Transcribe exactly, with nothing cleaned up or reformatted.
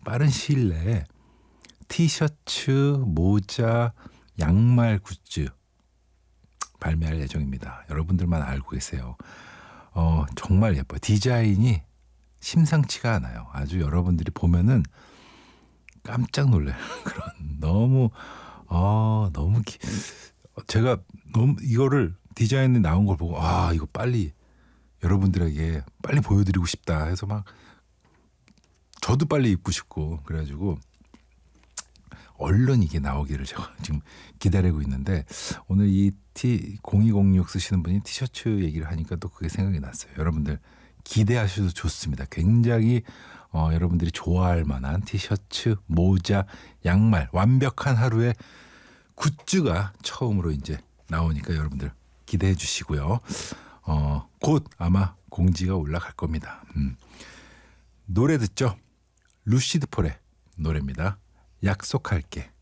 빠른 시일 내에 티셔츠, 모자, 양말 굿즈 발매할 예정입니다. 여러분들만 알고 계세요. 어, 정말 예뻐요. 디자인이 심상치가 않아요. 아주 여러분들이 보면은 깜짝 놀래요. 그런 너무 아 너무 기, 제가 너무 이거를 디자인이 나온 걸 보고 아 이거 빨리 여러분들에게 빨리 보여드리고 싶다 해서 막 저도 빨리 입고 싶고 그래가지고 얼른 이게 나오기를 제가 지금 기다리고 있는데 오늘 이 티 공이공육 쓰시는 분이 티셔츠 얘기를 하니까 또 그게 생각이 났어요. 여러분들 기대하셔도 좋습니다. 굉장히 어, 여러분들이 좋아할 만한 티셔츠, 모자, 양말 완벽한 하루의 굿즈가 처음으로 이제 나오니까 여러분들 기대해 주시고요. 어, 곧 아마 공지가 올라갈 겁니다. 음. 노래 듣죠? 루시드 폴의 노래입니다. 약속할게.